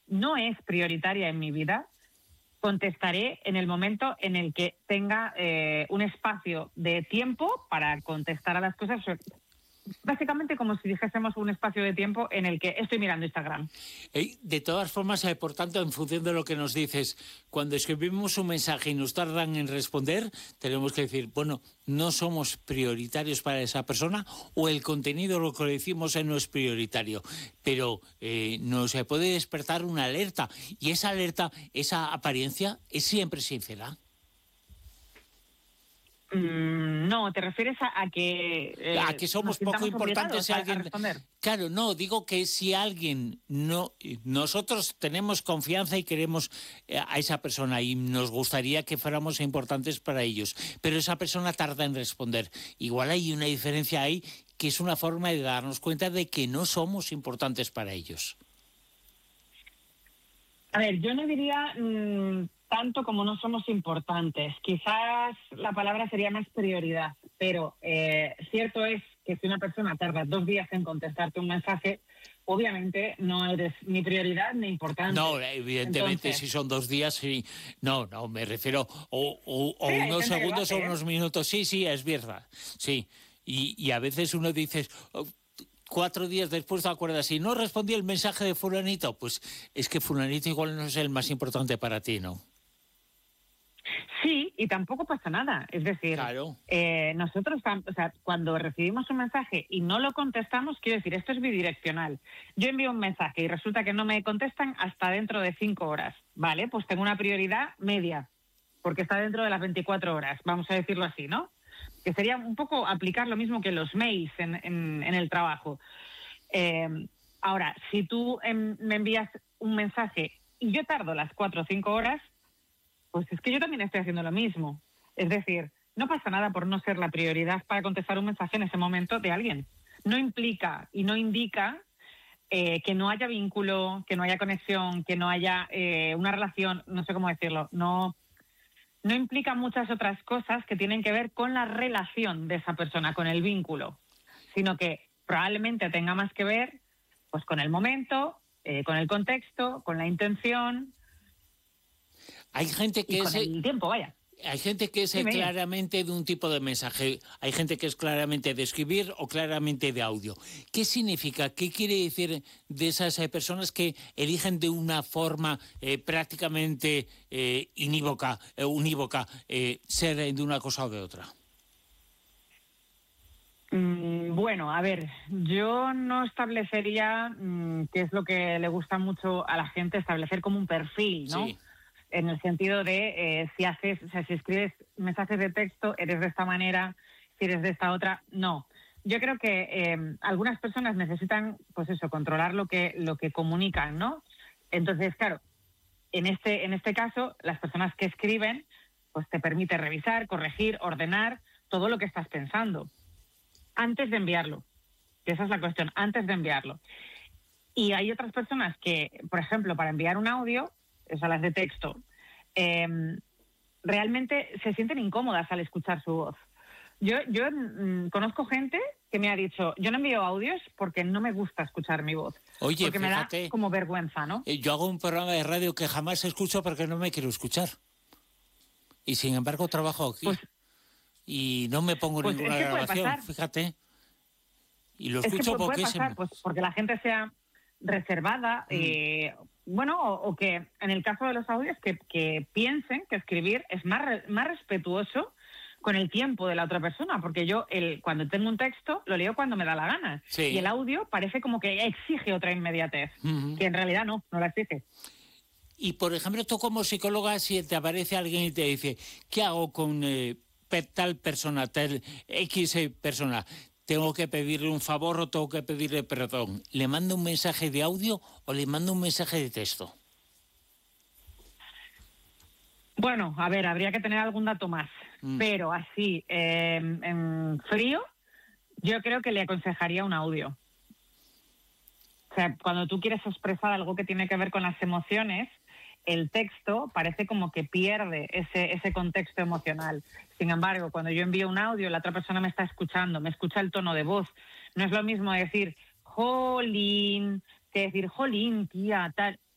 no es prioritaria en mi vida, contestaré en el momento en el que tenga un espacio de tiempo para contestar a las cosas. Básicamente como si dijésemos un espacio de tiempo en el que estoy mirando Instagram. De todas formas, por tanto, en función de lo que nos dices, cuando escribimos un mensaje y nos tardan en responder, tenemos que decir, bueno, no somos prioritarios para esa persona, o el contenido, lo que decimos, no es prioritario. Pero nos puede despertar una alerta, y esa alerta, esa apariencia, es siempre sincera. No, ¿te refieres a que a que somos poco importantes si alguien... Claro, no, digo que si alguien no... Nosotros tenemos confianza y queremos a esa persona y nos gustaría que fuéramos importantes para ellos, pero esa persona tarda en responder. Igual hay una diferencia ahí que es una forma de darnos cuenta de que no somos importantes para ellos. A ver, yo no diría... tanto como no somos importantes. Quizás la palabra sería más prioridad, pero cierto es que si una persona tarda 2 días en contestarte un mensaje, obviamente no eres ni prioridad ni importante. No, evidentemente. Entonces, si son 2 días, sí. No, me refiero o sí, unos segundos o unos minutos. Sí, es verdad. Sí. Y a veces uno dice... 4 días después te acuerdas y no respondí el mensaje de fulanito, pues es que fulanito igual no es el más importante para ti, ¿no? Sí, y tampoco pasa nada. Es decir, claro. Nosotros, o sea, cuando recibimos un mensaje y no lo contestamos, quiero decir, esto es bidireccional. Yo envío un mensaje y resulta que no me contestan hasta dentro de 5 horas, ¿vale? Pues tengo una prioridad media, porque está dentro de las 24 horas, vamos a decirlo así, ¿no? Que sería un poco aplicar lo mismo que los mails en el trabajo. Ahora, si tú me envías un mensaje y yo tardo las 4 o 5 horas, pues es que yo también estoy haciendo lo mismo. Es decir, no pasa nada por no ser la prioridad para contestar un mensaje en ese momento de alguien. No implica y no indica que no haya vínculo, que no haya conexión, que no haya una relación, no sé cómo decirlo, no implica muchas otras cosas que tienen que ver con la relación de esa persona, con el vínculo, sino que probablemente tenga más que ver pues con el momento, con el contexto, con la intención. Hay gente que con el tiempo, vaya. Hay gente que es claramente de un tipo de mensaje, hay gente que es claramente de escribir o claramente de audio. ¿Qué significa? ¿Qué quiere decir de esas personas que eligen de una forma prácticamente unívoca ser de una cosa o de otra? Bueno, a ver, yo no establecería, que es lo que le gusta mucho a la gente, establecer como un perfil, ¿no? Sí. En el sentido de si escribes mensajes de texto, eres de esta manera, si eres de esta otra, no. Yo creo que algunas personas necesitan, pues eso, controlar lo que comunican, ¿no? Entonces, claro, en este caso, las personas que escriben, pues te permite revisar, corregir, ordenar todo lo que estás pensando antes de enviarlo. Que esa es la cuestión, antes de enviarlo. Y hay otras personas que, por ejemplo, para enviar un audio, esas las de texto, realmente se sienten incómodas al escuchar su voz. Yo conozco gente que me ha dicho, yo no envío audios porque no me gusta escuchar mi voz. Oye, porque fíjate, me da como vergüenza, ¿no? Yo hago un programa de radio que jamás escucho porque no me quiero escuchar. Y sin embargo trabajo aquí. Pues, y no me pongo ninguna grabación, fíjate. Y lo escucho porque porque la gente sea reservada, bueno, o que en el caso de los audios que piensen que escribir es más respetuoso con el tiempo de la otra persona, porque yo cuando tengo un texto lo leo cuando me da la gana, sí. Y el audio parece como que exige otra inmediatez, que en realidad no la exige. Y por ejemplo, tú como psicóloga, si te aparece alguien y te dice, ¿qué hago con tal persona, tal X persona? ¿Tengo que pedirle un favor o tengo que pedirle perdón? ¿Le mando un mensaje de audio o le mando un mensaje de texto? Bueno, a ver, habría que tener algún dato más, pero así, en frío, yo creo que le aconsejaría un audio. O sea, cuando tú quieres expresar algo que tiene que ver con las emociones, el texto parece como que pierde ese contexto emocional. Sin embargo, cuando yo envío un audio, la otra persona me está escuchando, me escucha el tono de voz. No es lo mismo decir, jolín, que decir, jolín, tía, tal.